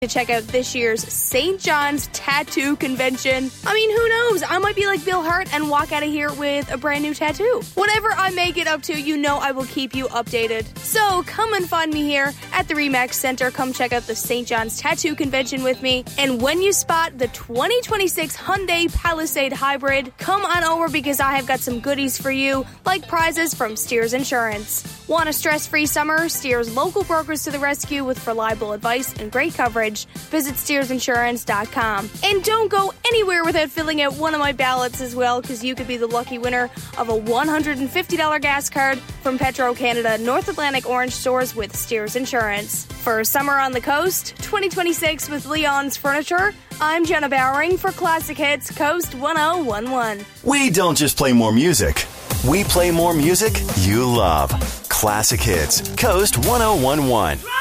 to check out this year's St. John's Tattoo Convention. I mean, who knows? I might be like Bill Hart and walk out of here with a brand new tattoo. Whatever I may get up to, you know I will keep you updated. So come and find me here at the RE/MAX Center. Come check out the St. John's Tattoo Convention with me. And when you spot the 2026 Hyundai Palisade Hybrid, come on over because I have got some goodies for you, like prizes from Steers Insurance. Want a stress-free summer? Steers local brokers to the rescue with reliable advice and great coverage. Visit SteersInsurance.com. And don't go anywhere without filling out one of my ballots as well, because you could be the lucky winner of a $150 gas card from Petro-Canada North Atlantic Orange stores with Steers Insurance. For Summer on the Coast 2026 with Leon's Furniture, I'm Jenna Bowering for Classic Hits Coast 1011. We don't just play more music. We play more music you love. Classic Hits Coast 1011.